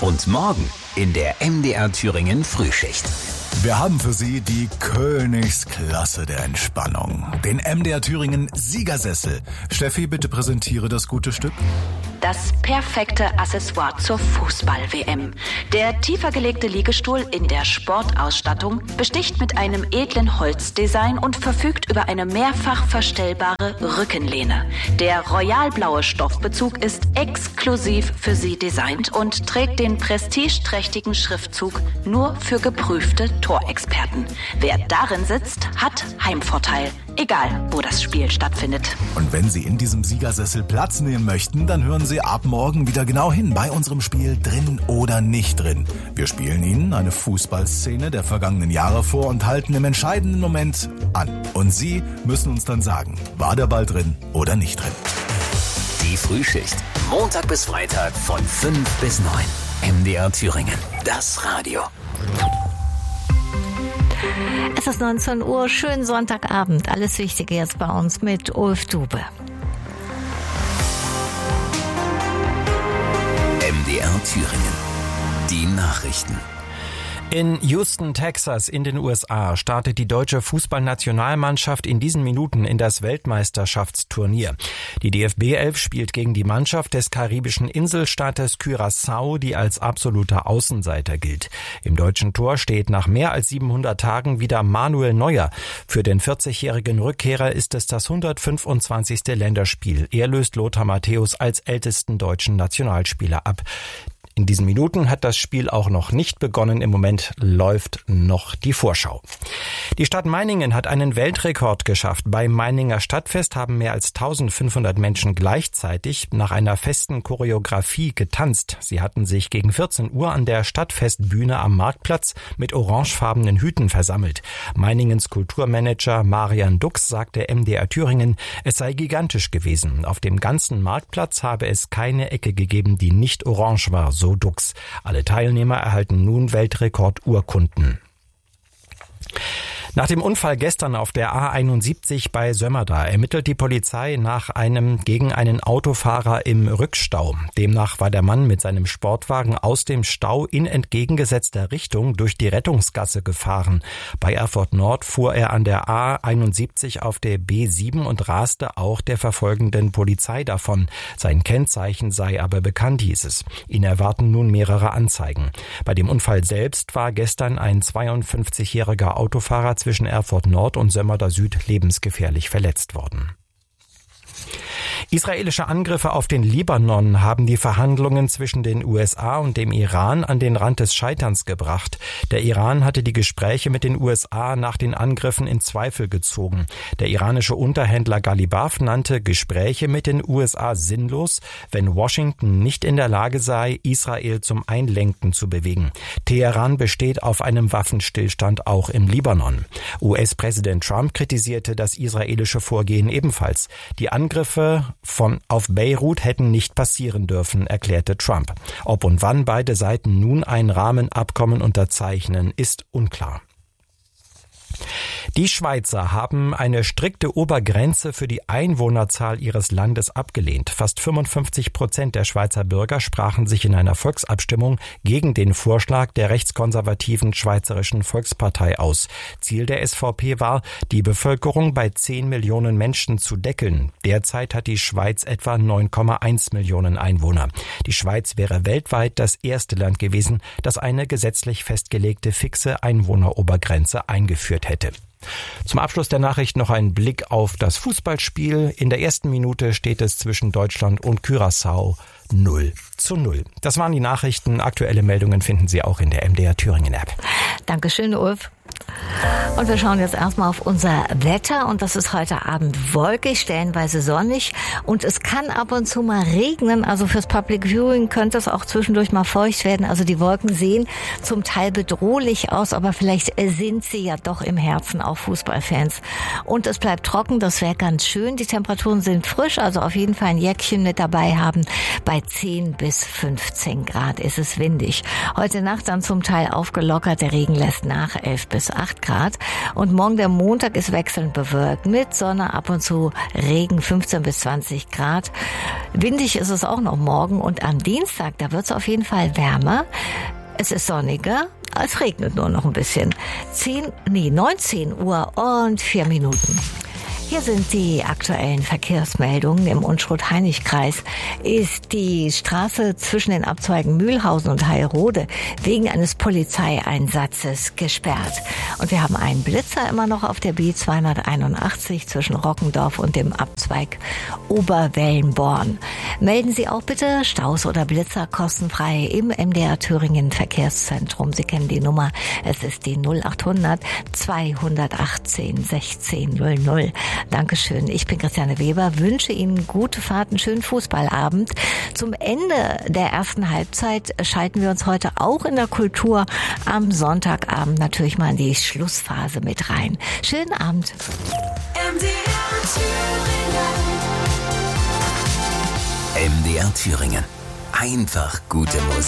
Und morgen in der MDR Thüringen Frühschicht. Wir haben für Sie die Königsklasse der Entspannung. Den MDR Thüringen Siegersessel. Steffi, bitte präsentiere das gute Stück. Das perfekte Accessoire zur Fußball-WM. Der tiefer gelegte Liegestuhl in der Sportausstattung besticht mit einem edlen Holzdesign und verfügt über eine mehrfach verstellbare Rückenlehne. Der royalblaue Stoffbezug ist exklusiv für Sie designt und trägt den prestigeträchtigen Schriftzug nur für geprüfte Torexperten. Wer darin sitzt, hat Heimvorteil. Egal, wo das Spiel stattfindet. Und wenn Sie in diesem Siegersessel Platz nehmen möchten, dann hören Sie ab morgen wieder genau hin bei unserem Spiel Drin oder nicht drin. Wir spielen Ihnen eine Fußballszene der vergangenen Jahre vor und halten im entscheidenden Moment an. Und Sie müssen uns dann sagen, war der Ball drin oder nicht drin. Die Frühschicht. Montag bis Freitag von 5 bis 9. MDR Thüringen. Das Radio. Es ist 19 Uhr, schönen Sonntagabend. Alles Wichtige jetzt bei uns mit Ulf Dube. MDR Thüringen. Die Nachrichten. In Houston, Texas in den USA startet die deutsche Fußballnationalmannschaft in diesen Minuten in das Weltmeisterschaftsturnier. Die DFB-11 spielt gegen die Mannschaft des karibischen Inselstaates Curaçao, die als absoluter Außenseiter gilt. Im deutschen Tor steht nach mehr als 700 Tagen wieder Manuel Neuer. Für den 40-jährigen Rückkehrer ist es das 125. Länderspiel. Er löst Lothar Matthäus als ältesten deutschen Nationalspieler ab. In diesen Minuten hat das Spiel auch noch nicht begonnen. Im Moment läuft noch die Vorschau. Die Stadt Meiningen hat einen Weltrekord geschafft. Beim Meininger Stadtfest haben mehr als 1500 Menschen gleichzeitig nach einer festen Choreografie getanzt. Sie hatten sich gegen 14 Uhr an der Stadtfestbühne am Marktplatz mit orangefarbenen Hüten versammelt. Meiningens Kulturmanager Marian Dux sagte MDR Thüringen, es sei gigantisch gewesen. Auf dem ganzen Marktplatz habe es keine Ecke gegeben, die nicht orange war, so Dux. Alle Teilnehmer erhalten nun Weltrekordurkunden. Nach dem Unfall gestern auf der A71 bei Sömmerda ermittelt die Polizei gegen einen Autofahrer im Rückstau. Demnach war der Mann mit seinem Sportwagen aus dem Stau in entgegengesetzter Richtung durch die Rettungsgasse gefahren. Bei Erfurt Nord fuhr er an der A71 auf der B7 und raste auch der verfolgenden Polizei davon. Sein Kennzeichen sei aber bekannt, hieß es. Ihn erwarten nun mehrere Anzeigen. Bei dem Unfall selbst war gestern ein 52-jähriger Autofahrer zwischen Erfurt Nord und Sömmerda Süd lebensgefährlich verletzt worden. Israelische Angriffe auf den Libanon haben die Verhandlungen zwischen den USA und dem Iran an den Rand des Scheiterns gebracht. Der Iran hatte die Gespräche mit den USA nach den Angriffen in Zweifel gezogen. Der iranische Unterhändler Galibaf nannte Gespräche mit den USA sinnlos, wenn Washington nicht in der Lage sei, Israel zum Einlenken zu bewegen. Teheran besteht auf einem Waffenstillstand auch im Libanon. US-Präsident Trump kritisierte das israelische Vorgehen ebenfalls. Die Angriffe auf Beirut hätten nicht passieren dürfen, erklärte Trump. Ob und wann beide Seiten nun ein Rahmenabkommen unterzeichnen, ist unklar. Die Schweizer haben eine strikte Obergrenze für die Einwohnerzahl ihres Landes abgelehnt. Fast 55% der Schweizer Bürger sprachen sich in einer Volksabstimmung gegen den Vorschlag der rechtskonservativen Schweizerischen Volkspartei aus. Ziel der SVP war, die Bevölkerung bei 10 Millionen Menschen zu deckeln. Derzeit hat die Schweiz etwa 9,1 Millionen Einwohner. Die Schweiz wäre weltweit das erste Land gewesen, das eine gesetzlich festgelegte fixe Einwohnerobergrenze eingeführt hätte. Zum Abschluss der Nachricht noch ein Blick auf das Fußballspiel. In der ersten Minute steht es zwischen Deutschland und Curaçao 0:0. Das waren die Nachrichten. Aktuelle Meldungen finden Sie auch in der MDR Thüringen App. Dankeschön, Ulf. Und wir schauen jetzt erstmal auf unser Wetter und das ist heute Abend wolkig, stellenweise sonnig und es kann ab und zu mal regnen, also fürs Public Viewing könnte es auch zwischendurch mal feucht werden, also die Wolken sehen zum Teil bedrohlich aus, aber vielleicht sind sie ja doch im Herzen auch Fußballfans. Und es bleibt trocken, das wäre ganz schön, die Temperaturen sind frisch, also auf jeden Fall ein Jäckchen mit dabei haben, bei 10 bis 15 Grad ist es windig. Heute Nacht dann zum Teil aufgelockert, der Regen lässt nach 11 bis 8 Grad. Grad. Und morgen der Montag ist wechselnd bewölkt mit Sonne, ab und zu Regen, 15 bis 20 Grad. Windig ist es auch noch morgen und am Dienstag, da wird es auf jeden Fall wärmer. Es ist sonniger, es regnet nur noch ein bisschen. 19 Uhr und 4 Minuten. Hier sind die aktuellen Verkehrsmeldungen. Im Unstrut-Hainich-Kreis ist die Straße zwischen den Abzweigen Mühlhausen und Heilrode wegen eines Polizeieinsatzes gesperrt. Und wir haben einen Blitzer immer noch auf der B281 zwischen Rockendorf und dem Abzweig Oberwellenborn. Melden Sie auch bitte Staus oder Blitzer kostenfrei im MDR Thüringen Verkehrszentrum. Sie kennen die Nummer. Es ist die 0800 218 1600. Dankeschön. Ich bin Christiane Weber, wünsche Ihnen gute Fahrt, einen schönen Fußballabend. Zum Ende der ersten Halbzeit schalten wir uns heute auch in der Kultur am Sonntagabend natürlich mal in die Schlussphase mit rein. Schönen Abend. MDR Thüringen. Einfach gute Musik.